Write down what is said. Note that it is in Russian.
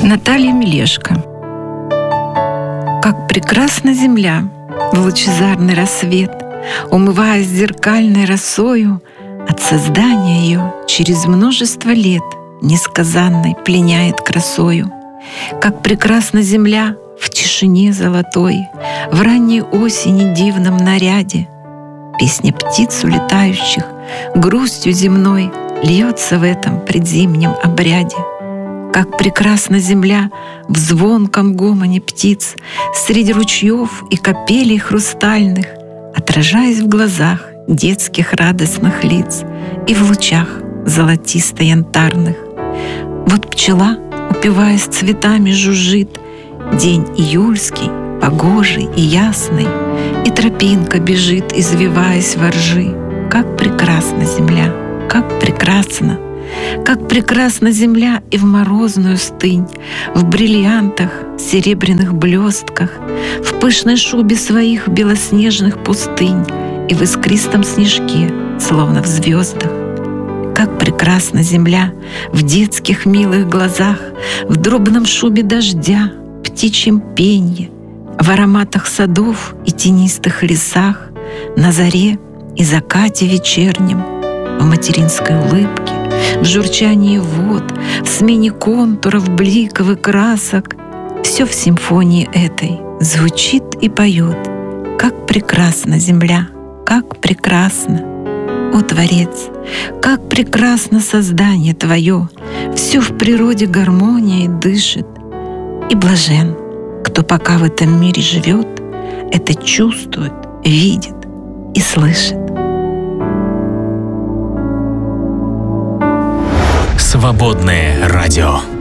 Наталья Мелешко. Как прекрасна земля в лучезарный рассвет, умываясь зеркальной росою, от создания ее через множество лет несказанной пленяет красою. Как прекрасна земля в тишине золотой, в ранней осени дивном наряде. Песня птиц улетающих грустью земной льется в этом предзимнем обряде. Как прекрасна земля в звонком гомоне птиц, среди ручьев и капелей хрустальных, отражаясь в глазах детских радостных лиц и в лучах золотисто-янтарных. Вот пчела, упиваясь цветами, жужжит, день июльский, погожий и ясный, и тропинка бежит, извиваясь во ржи. Как прекрасна земля, как прекрасна! Как прекрасна земля и в морозную стынь, в бриллиантах, серебряных блестках, в пышной шубе своих белоснежных пустынь и в искристом снежке, словно в звездах. Как прекрасна земля в детских милых глазах, в дробном шубе дождя, птичьем пенье, в ароматах садов и тенистых лесах, на заре и закате вечернем, в материнской улыбке, в журчании вод, в смене контуров, бликов и красок. Все в симфонии этой звучит и поет. Как прекрасна земля, как прекрасно! О, Творец, как прекрасно создание Твое! Все в природе гармонией дышит. И блажен, кто пока в этом мире живет, это чувствует, видит и слышит. Свободное радио.